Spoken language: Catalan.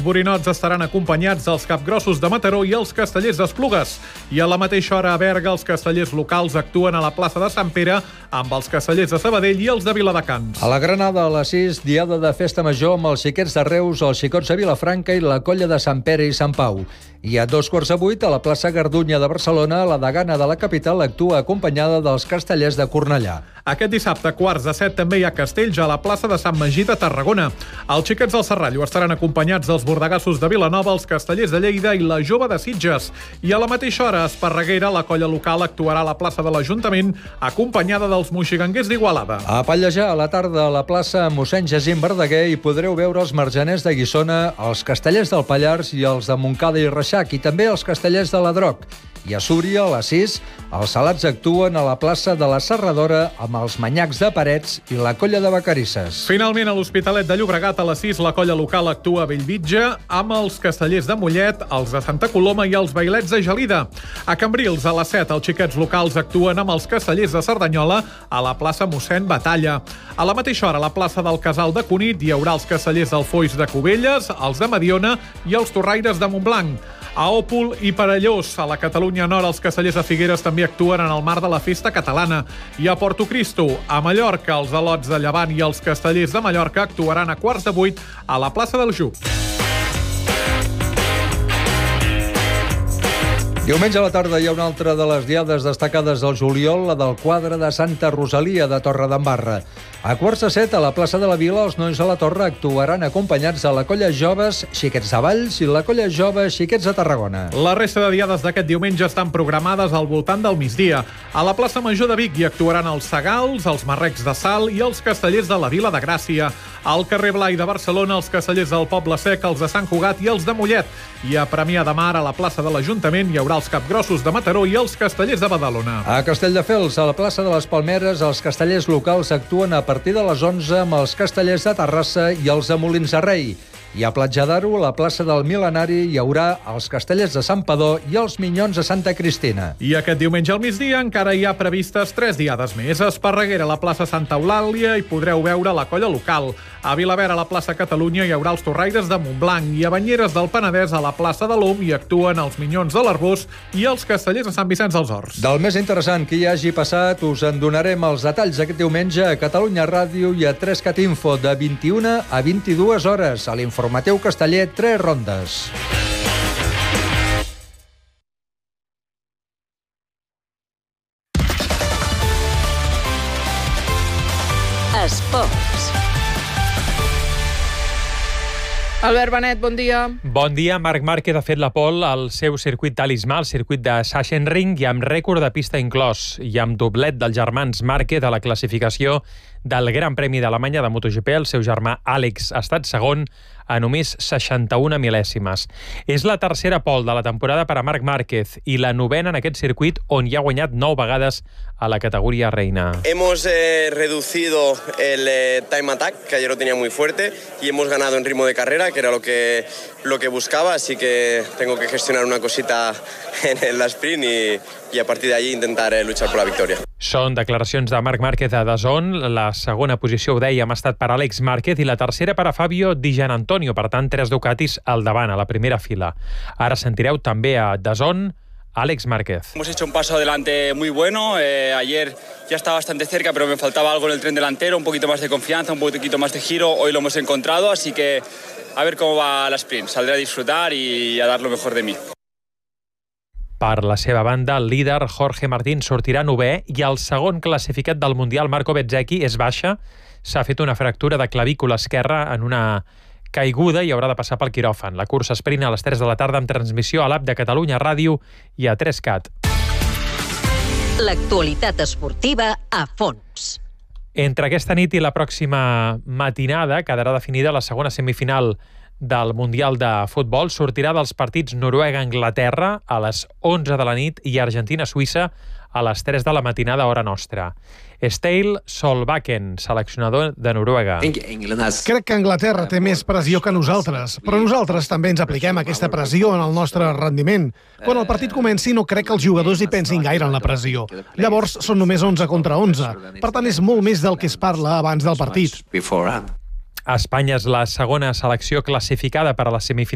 borinots estaran acompanyats dels capgrossos de Mataró i els castellers d'Esplugues. I a la mateixa hora a Berga, els castellers locals actuen a la plaça de Sant Pere amb els castellers de Sabadell i els de Viladecans. A la Granada, a les 6, diada de festa major amb els xiquets de Reus, els xicots de Vilafranca i la colla de Sant Pere i Sant Pau. I a 7:45, a la plaça Gardunya de Barcelona, la degana de la capital actua acompanyada dels castellers de Cornellà. Aquest dissabte, 6:45, també hi ha castells a la plaça de Sant Magí de Tarragona. Els xiquets del Serrallo estaran acompanyats dels bordegassos de Vilanova, els castellers de Lleida i la jove de Sitges. I a la mateixa hora, a Esparreguera, la colla local actuarà a la plaça de l'Ajuntament, acompanyada dels moixiganguers d'Igualada. A Pallejà, a la tarda, a la plaça Mossèn Jacint Verdaguer, hi podreu veure els marjaners de Guissona, els castellers del Pallars i els de Montcada i Reixac, i també els castellers de la Droc. I a Súria, a les 6, els salats actuen a la plaça de la Serradora amb els manyacs de Parets i la colla de Vacarisses. Finalment, a l'Hospitalet de Llobregat, a les 6, la colla local actua a Bellvitge amb els castellers de Mollet, els de Santa Coloma i els bailets de Gelida. A Cambrils, a les 7, els xiquets locals actuen amb els castellers de Cerdanyola a la plaça Mossèn Batalla. A la mateixa hora, a la plaça del Casal de Cunit, hi haurà els castellers del Foix de Cubelles, els de Mediona i els torraires de Montblanc. A Òpol i Perellós, a la Catalunya Nord, els castellers de Figueres també actuen en el marc de la festa catalana. I a Porto Cristo, a Mallorca, els al·lots de Llevant i els castellers de Mallorca actuaran a 7:45 a la plaça del Jup. Diumenge a la tarda hi ha una altra de les diades destacades del juliol, la del quadre de Santa Rosalia de Torredembarra. A 6:45, a la plaça de la Vila, els nois de la Torre actuaran acompanyats de la colla Joves Xiquets de Valls i la colla Jove Xiquets de Tarragona. La resta de diades d'aquest diumenge estan programades al voltant del migdia. A la plaça Major de Vic hi actuaran els Sagals, els Marrecs de Sal i els castellers de la Vila de Gràcia. Al carrer Blai de Barcelona, els castellers del Poble Sec, els de Sant Cugat i els de Mollet. I a Premià de Mar, a la plaça de l'Ajuntament, hi haurà els capgrossos de Mataró i els castellers de Badalona. A Castelldefels, a la plaça de les Palmeres, els castellers locals actuen a partir de les 11 amb els castellers de Terrassa i els de Molins de Rei. I a Platja d'Aro, a la plaça del Mil·lenari, hi haurà els castellers de Sant Padó i els minyons de Santa Cristina. I aquest diumenge al migdia encara hi ha previstes 3 diades més. A Esparreguera, a la plaça Santa Eulàlia, hi podreu veure la colla local. A Vilaverd, a la plaça Catalunya, hi haurà els torraires de Montblanc. I a Banyeres del Penedès, a la plaça de l'Om, hi actuen els minyons de l'Arbós i els castellers de Sant Vicenç dels Horts. Del més interessant que hi hagi passat, us en donarem els detalls aquest diumenge a Catalunya Ràdio i a 3CAT Info, de 21 a 22 hores. A l'informatiu casteller, 3 rondes. Esports. Albert Benet, bon dia. Bon dia. Marc Márquez ha fet la pole al seu circuit talismà, el circuit de Sachsenring, i amb rècord de pista inclòs, i amb doblet dels germans Márquez a la classificació del Gran Premi d'Alemanya de MotoGP. El seu germà Àlex ha estat segon a només 61 mil·lèsimes. És la tercera pole de la temporada per a Marc Márquez i la novena en aquest circuit, on hi ha guanyat 9 vegades a la categoria reina. Hemos reducido el time attack, que ayer lo tenía muy fuerte, y hemos ganado en ritmo de carrera, que era lo que buscaba, así que tengo que gestionar una cosita en la sprint y a partir de allí intentar luchar por la victoria. Són declaracions de Marc Márquez a DAZN. La segona posició, ho dèiem, ha estat per Àlex Márquez i la tercera per a Fabio Di Gianantonio. Per tant, 3 Ducatis al davant, a la primera fila. Ara sentireu també a DAZN Àlex Márquez. Hemos hecho un paso adelante muy bueno. Ayer ya estaba bastante cerca, pero me faltaba algo en el tren delantero, un poquito más de confianza, un poquito más de giro. Hoy lo hemos encontrado, así que a ver cómo va la sprint. Saldré a disfrutar y a dar lo mejor de mí. Per la seva banda, el líder Jorge Martín sortirà 9è i el segon classificat del Mundial, Marco Bezzecchi, és baixa. S'ha fet una fractura de clavícula esquerra en una caiguda i haurà de passar pel quiròfan. La cursa sprint a les 3 de la tarda amb transmissió a l'app de Catalunya Ràdio i a 3CAT. L'actualitat esportiva a fons. Entre aquesta nit i la pròxima matinada quedarà definida la segona semifinal del Mundial de Futbol. Sortirà dels partits Noruega-Anglaterra a les 11 de la nit i Argentina-Suïssa a les 3 de la matinada, hora nostra. Stale Solbakken, seleccionador de Noruega. Crec que Anglaterra té més pressió que nosaltres, però nosaltres també ens apliquem aquesta pressió en el nostre rendiment. Quan el partit comenci no crec que els jugadors hi pensin gaire en la pressió. Llavors són només 11 contra 11. Per tant, és molt més del que es parla abans del partit. Espanya és la segona selecció classificada per a la semifinal